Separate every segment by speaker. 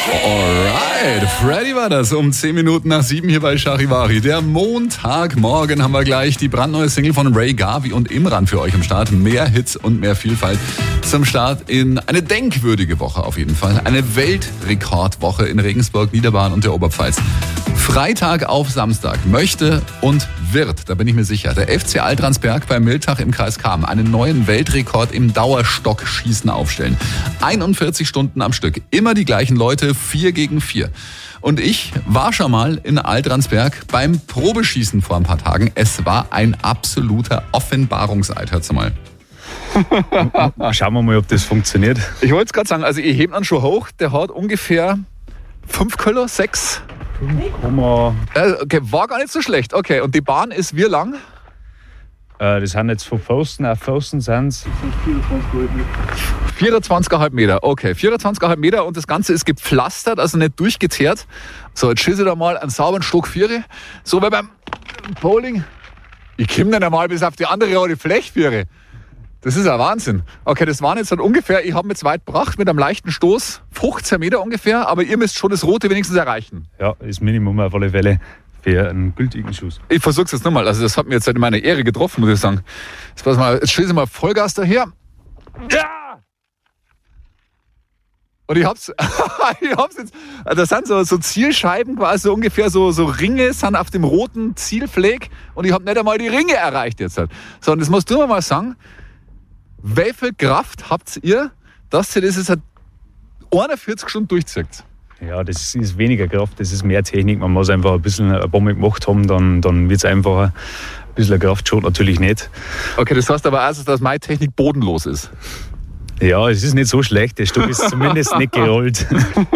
Speaker 1: Alright, Freddy war das um 10 Minuten nach 7 hier bei Charivari. Der Montagmorgen haben wir gleich die brandneue Single von Ray Garvey und Imran für euch am Start. Mehr Hits und mehr Vielfalt zum Start in eine denkwürdige Woche auf jeden Fall. Eine Weltrekordwoche in Regensburg, Niederbayern und der Oberpfalz. Freitag auf Samstag möchte und wird, da bin ich mir sicher, der FC Altransberg bei Miltach im Kreis Cham einen neuen Weltrekord im Dauerstockschießen aufstellen. 41 Stunden am Stück, immer die gleichen Leute, 4 gegen 4. Und ich war schon mal in Altransberg beim Probeschießen vor ein paar Tagen. Es war ein absoluter Offenbarungseid, hört's mal.
Speaker 2: Schauen wir mal, ob das funktioniert.
Speaker 1: Ich wollte es gerade sagen, also ich hebe ihn schon hoch, der hat ungefähr 5 Kilo, 6. Okay, war gar nicht so schlecht. Okay, und die Bahn ist wie lang?
Speaker 2: Das sind jetzt von Pfosten auf Pfosten sind es
Speaker 1: 24,5 Meter. Okay, 24,5 Meter und das Ganze ist gepflastert, also nicht durchgeteert. So, jetzt schieße ich da mal einen sauberen Stock 4. So wie beim Bowling. Ich komme dann einmal bis auf die andere rote Fläche. Das ist ja Wahnsinn. Okay, das waren jetzt dann ungefähr, ich habe mir jetzt weit gebracht mit einem leichten Stoß, 15 Meter ungefähr, aber ihr müsst schon das Rote wenigstens erreichen.
Speaker 2: Ja, das Minimum auf alle Fälle für einen gültigen Schuss.
Speaker 1: Ich versuch's jetzt nochmal, also das hat mir jetzt in meiner Ehre getroffen, muss ich sagen. Jetzt pass mal, jetzt schieße ich mal Vollgas daher. Ja! Und ich hab's jetzt, das sind so Zielscheiben quasi, ungefähr so Ringe sind auf dem roten Zielfleck und ich habe nicht einmal die Ringe erreicht jetzt. So, und das musst du mir mal sagen, wie viel Kraft habt ihr, dass ihr das jetzt 41 Stunden durchzieht?
Speaker 2: Ja, das ist weniger Kraft, das ist mehr Technik. Man muss einfach ein bisschen eine Bombe gemacht haben, dann wird es einfacher. Ein bisschen Kraft schaut natürlich nicht.
Speaker 1: Okay, das heißt aber also, dass meine Technik bodenlos ist.
Speaker 2: Ja, es ist nicht so schlecht, der Stück ist zumindest nicht gerollt.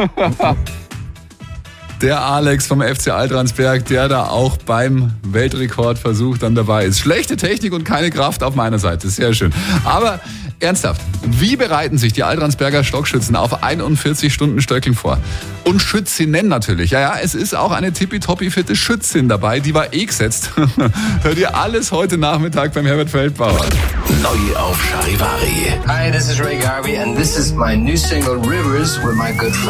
Speaker 1: Der Alex vom FC Altransberg, der da auch beim Weltrekordversuch dann dabei ist. Schlechte Technik und keine Kraft auf meiner Seite, sehr schön. Aber ernsthaft, wie bereiten sich die Altransberger Stockschützen auf 41 Stunden Stöckeln vor? Und Schützinnen natürlich. Ja, es ist auch eine tippitoppi fitte Schützin dabei, die war gesetzt. Hört ihr alles heute Nachmittag beim Herbert Feldbauer.
Speaker 3: Neu auf Charivari.
Speaker 4: Hi, this is Ray Garvey and this is my new single Rivers with my good friend